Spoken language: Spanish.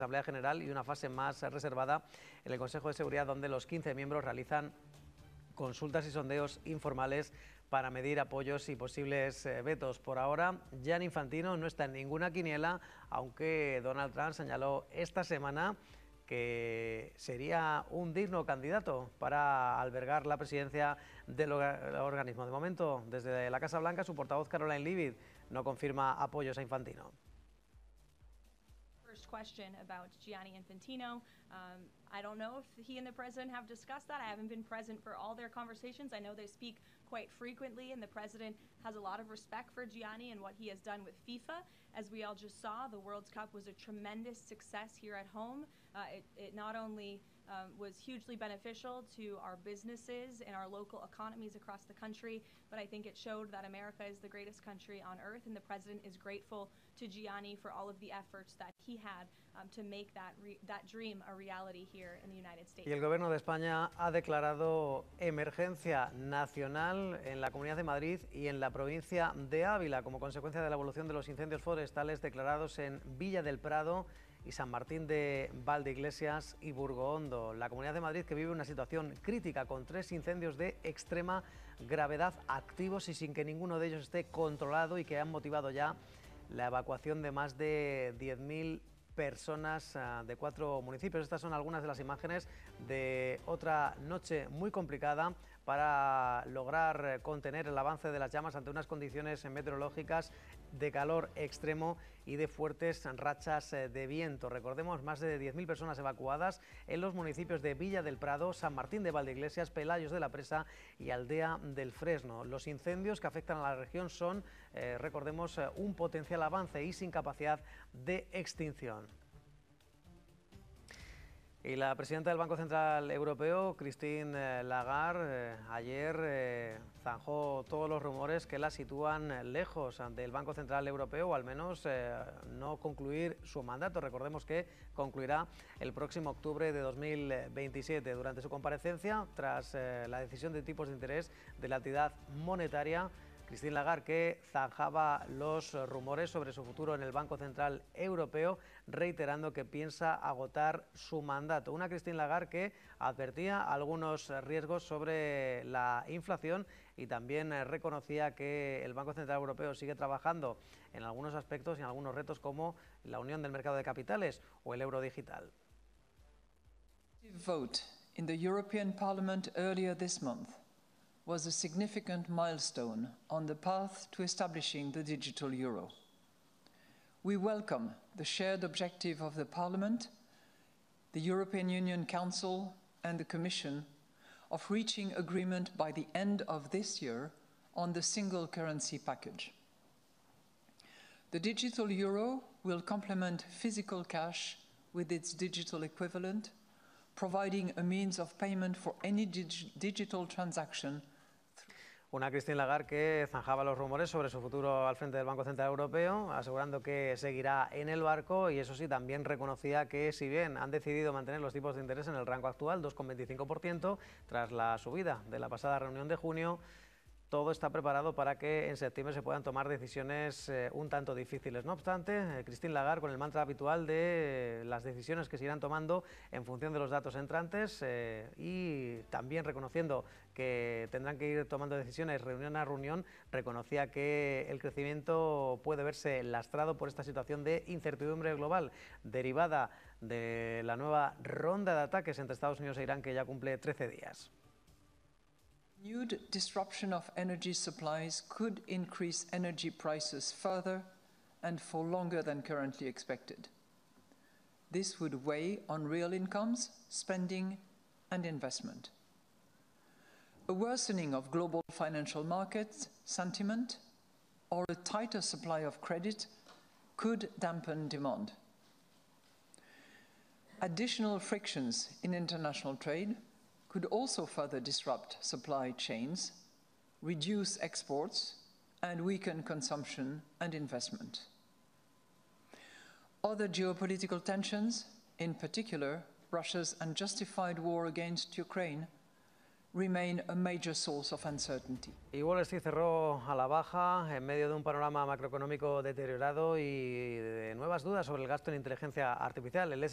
Asamblea General y una fase más reservada en el Consejo de Seguridad, donde los 15 miembros realizan consultas y sondeos informales para medir apoyos y posibles vetos. Por ahora, Gianni Infantino no está en ninguna quiniela, aunque Donald Trump señaló esta semana que sería un digno candidato para albergar la presidencia del organismo. De momento, desde la Casa Blanca, su portavoz Caroline Leavitt no confirma apoyos a Infantino. First question about Gianni Infantino. I don't know if he and the president have discussed that. I haven't been present for all their conversations. I know they speak quite frequently, and the president has a lot of respect for Gianni and what he has done with FIFA. As we all just saw, the World Cup was a tremendous success here at home. It not only was hugely beneficial to our businesses and our local economies across the country, but I think it showed that America is the greatest country on earth, and the president is grateful to Gianni for all of the efforts that he had to make that dream a reality here in the United States. Y el Gobierno de España ha declarado emergencia nacional en la Comunidad de Madrid y en la provincia de Ávila como consecuencia de la evolución de los incendios forestales declarados en Villa del Prado y San Martín de Valdeiglesias y Burgohondo. La Comunidad de Madrid, que vive una situación crítica con 3 incendios de extrema gravedad activos y sin que ninguno de ellos esté controlado, y que han motivado ya la evacuación de más de 10.000 personas de 4 municipios. Estas son algunas de las imágenes de otra noche muy complicada para lograr contener el avance de las llamas ante unas condiciones meteorológicas de calor extremo y de fuertes rachas de viento. Recordemos, más de 10.000 personas evacuadas en los municipios de Villa del Prado, San Martín de Valdeiglesias, Pelayos de la Presa y Aldea del Fresno. Los incendios que afectan a la región son, recordemos, un potencial avance y sin capacidad de extinción. Y la presidenta del Banco Central Europeo, Christine Lagarde, ayer zanjó todos los rumores que la sitúan lejos del Banco Central Europeo, o al menos no concluir su mandato. Recordemos que concluirá el próximo octubre de 2027. Durante su comparecencia, tras la decisión de tipos de interés de la entidad monetaria, Christine Lagarde, que zanjaba los rumores sobre su futuro en el Banco Central Europeo, reiterando que piensa agotar su mandato. Una Christine Lagarde que advertía algunos riesgos sobre la inflación y también reconocía que el Banco Central Europeo sigue trabajando en algunos aspectos y en algunos retos como la unión del mercado de capitales o el euro digital. Vote in the European Parliament earlier this month was a significant milestone on the path to establishing the digital euro. We welcome the shared objective of the Parliament, the European Union Council and the Commission of reaching agreement by the end of this year on the single currency package. The digital euro will complement physical cash with its digital equivalent, providing a means of payment for any digital transaction. Una Christine Lagarde que zanjaba los rumores sobre su futuro al frente del Banco Central Europeo, asegurando que seguirá en el barco, y eso sí, también reconocía que si bien han decidido mantener los tipos de interés en el rango actual, 2,25%, tras la subida de la pasada reunión de junio, todo está preparado para que en septiembre se puedan tomar decisiones un tanto difíciles. No obstante, Christine Lagarde, con el mantra habitual de las decisiones que se irán tomando en función de los datos entrantes y también reconociendo que tendrán que ir tomando decisiones reunión a reunión, reconocía que el crecimiento puede verse lastrado por esta situación de incertidumbre global derivada de la nueva ronda de ataques entre Estados Unidos e Irán, que ya cumple 13 días. Renewed disruption of energy supplies could increase energy prices further and for longer than currently expected. This would weigh on real incomes, spending, and investment. A worsening of global financial markets sentiment or a tighter supply of credit could dampen demand. Additional frictions in international trade could also further disrupt supply chains, reduce exports, and weaken consumption and investment. Other geopolitical tensions, in particular Russia's unjustified war against Ukraine, remain a major source of uncertainty. Y Wall Street cerró a la baja en medio de un panorama macroeconómico deteriorado y de nuevas dudas sobre el gasto en inteligencia artificial. El